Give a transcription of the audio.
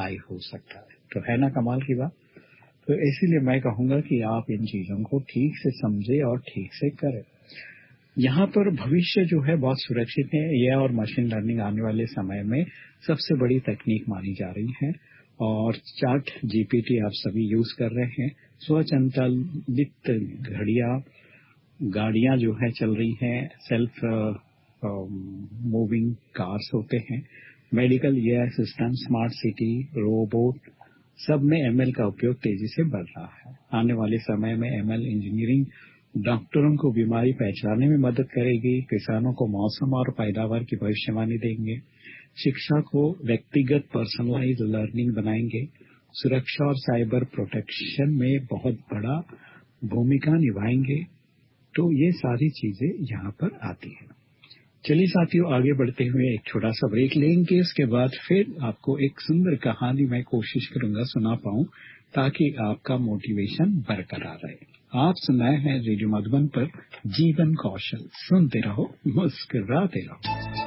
High हो सकता है। तो है ना कमाल की बात। तो इसीलिए मैं कहूंगा कि आप इन चीजों को ठीक से समझे और ठीक से करें। यहाँ पर भविष्य जो है बहुत सुरक्षित है। ये और मशीन लर्निंग आने वाले समय में सबसे बड़ी तकनीक मानी जा रही है। और चैट जीपीटी आप सभी यूज कर रहे हैं। स्वचालित गाड़ियां जो है चल रही हैं, सेल्फ मूविंग कार्स होते हैं, medical AI system, smart city, robot, सब में एमएल का उपयोग तेजी से बढ़ रहा है। आने वाले समय में एमएल इंजीनियरिंग डॉक्टरों को बीमारी पहचानने में मदद करेगी, किसानों को मौसम और पैदावार की भविष्यवाणी देंगे, शिक्षा को व्यक्तिगत पर्सनलाइज लर्निंग बनाएंगे, सुरक्षा और साइबर प्रोटेक्शन में बहुत बड़ा भूमिका निभाएंगे। तो ये सारी चीजें यहाँ पर आती हैं। चलिए साथियों, आगे बढ़ते हुए एक छोटा सा ब्रेक लेंगे। इसके बाद फिर आपको एक सुंदर कहानी मैं कोशिश करूंगा सुना पाऊं, ताकि आपका मोटिवेशन बरकरार रहे। आप सुनाए हैं रेडियो मधुबन पर जीवन कौशल। सुनते रहो, मुस्कुराते रहो।